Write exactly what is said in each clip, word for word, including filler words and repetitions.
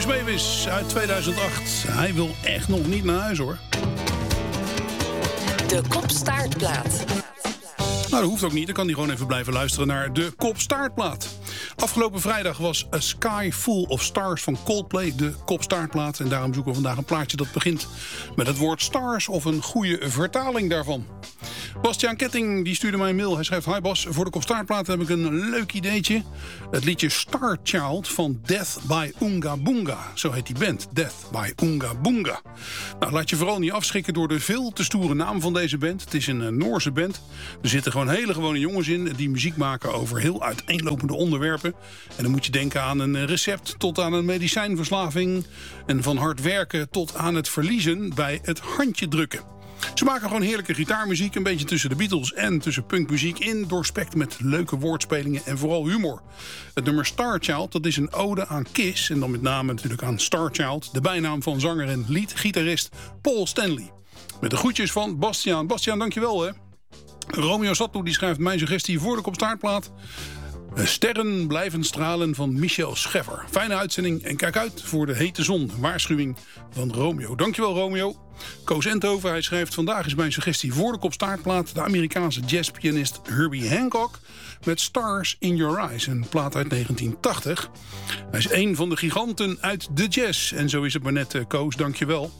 Chris Mavis uit tweeduizend acht. Hij wil echt nog niet naar huis, hoor. De Kop-Staartplaat. Nou, dat hoeft ook niet. Dan kan hij gewoon even blijven luisteren naar de Kop-Staartplaat. Afgelopen vrijdag was A Sky Full of Stars van Coldplay de Kop-Staartplaat. En daarom zoeken we vandaag een plaatje dat begint met het woord stars of een goede vertaling daarvan. Bastiaan Ketting die stuurde mij een mail. Hij schrijft: Hi Bas, voor de Kop-Staartplaat heb ik een leuk ideetje. Het liedje Star Child van Death by Unga Bunga. Zo heet die band, Death by Unga Bunga. Nou, laat je vooral niet afschrikken door de veel te stoere naam van deze band. Het is een uh, Noorse band. Er zitten gewoon hele gewone jongens in die muziek maken over heel uiteenlopende onderwerpen. En dan moet je denken aan een recept tot aan een medicijnverslaving. En van hard werken tot aan het verliezen bij het handje drukken. Ze maken gewoon heerlijke gitaarmuziek, een beetje tussen de Beatles en tussen punkmuziek in, doorspekt met leuke woordspelingen en vooral humor. Het nummer Star Child, dat is een ode aan Kiss en dan met name natuurlijk aan Star Child, de bijnaam van zanger en leadgitarist Paul Stanley. Met de groetjes van Bastiaan. Bastiaan, dankjewel hè. Romeo Satto die schrijft mijn suggestie voor de Kop-Staartplaat. Sterren blijven stralen van Michel Scheffer. Fijne uitzending en kijk uit voor de hete zon. Waarschuwing van Romeo. Dankjewel Romeo. Koos Enthoven, hij schrijft: vandaag is mijn suggestie voor de Kop-Staartplaat de Amerikaanse jazzpianist Herbie Hancock met Stars in Your Eyes, een plaat uit negentien tachtig. Hij is een van de giganten uit de jazz. En zo is het maar net, Koos, dankjewel.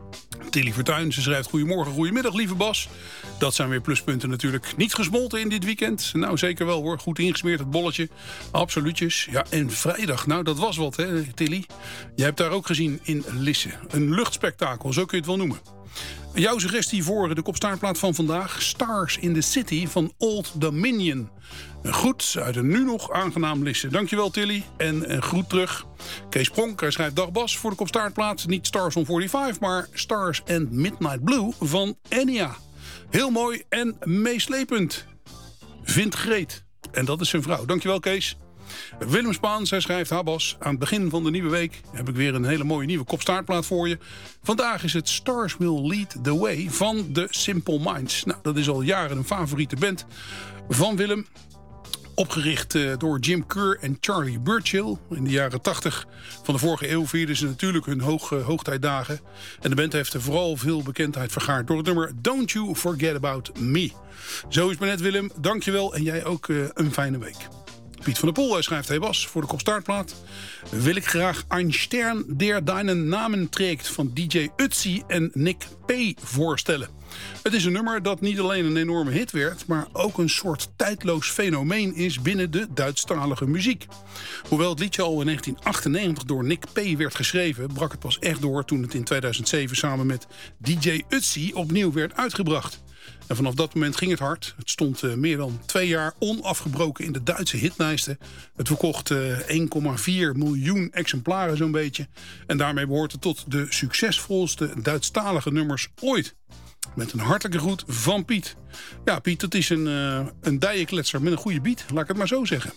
Tilly Vertuin, ze schrijft: goedemorgen, goedemiddag lieve Bas. Dat zijn weer pluspunten natuurlijk. Niet gesmolten in dit weekend? Nou, zeker wel hoor. Goed ingesmeerd het bolletje. Absoluutjes. Ja, en vrijdag, nou dat was wat hè, Tilly. Jij hebt daar ook gezien in Lisse. Een luchtspektakel, zo kun je het wel noemen. Jouw suggestie voor de Kop-Staartplaat van vandaag: Stars in the City van Old Dominion. Goed, uit een nu nog aangenaam Lisse. Dankjewel Tilly en een groet terug. Kees Pronk, hij schrijft: dag Bas, voor de Kop-Staartplaat niet Stars on vijfenveertig, maar Stars and Midnight Blue van Enya. Heel mooi en meeslepend. Vindt Greet. En dat is zijn vrouw. Dankjewel Kees. Willem Spaans, hij schrijft: ha Bas, aan het begin van de nieuwe week heb ik weer een hele mooie nieuwe Kop-Staartplaat voor je. Vandaag is het Stars Will Lead the Way van The Simple Minds. Nou, dat is al jaren een favoriete band van Willem. Opgericht uh, door Jim Kerr en Charlie Burchill. In de jaren tachtig van de vorige eeuw vierden ze natuurlijk hun hoog, uh, hoogtijdagen. En de band heeft er vooral veel bekendheid vergaard door het nummer Don't You Forget About Me. Zo is het maar net Willem, dankjewel en jij ook uh, een fijne week. Piet van der Poel, hij schrijft: hey Bas, voor de Kop-Staartplaat wil ik graag Ein Stern der deinen Namen trägt van D J Ötzi en Nick P. voorstellen. Het is een nummer dat niet alleen een enorme hit werd, maar ook een soort tijdloos fenomeen is binnen de Duitsstalige muziek. Hoewel het liedje al in negentien achtennegentig door Nick P. werd geschreven, brak het pas echt door toen het in tweeduizend zeven samen met D J Ötzi opnieuw werd uitgebracht. En vanaf dat moment ging het hard. Het stond uh, meer dan twee jaar onafgebroken in de Duitse hitlijsten. Het verkocht uh, één komma vier miljoen exemplaren zo'n beetje. En daarmee behoort het tot de succesvolste Duitsstalige nummers ooit. Met een hartelijke groet van Piet. Ja, Piet, dat is een, uh, een dijenkletser met een goede beat. Laat ik het maar zo zeggen.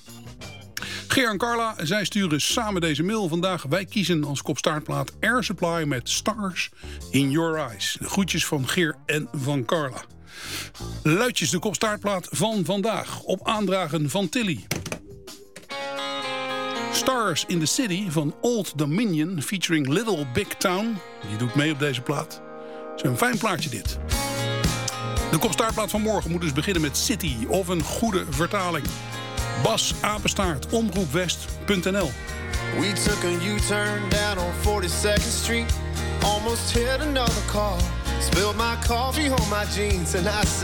Geer en Carla, zij sturen samen deze mail vandaag. Wij kiezen als Kop-Staartplaat Air Supply met Stars in Your Eyes. De groetjes van Geer en van Carla. Luidjes de Kop-Staartplaat van vandaag. Op aandragen van Tilly. Stars in the City van Old Dominion featuring Little Big Town. Die doet mee op deze plaat. Het is een fijn plaatje dit. De Kop-Staartplaat van morgen moet dus beginnen met City of een goede vertaling. Bas Apenstaart, omroepwest punt n l. We took a U-turn down on forty-second Street. Almost hit another car. Spilled my coffee on my jeans and I said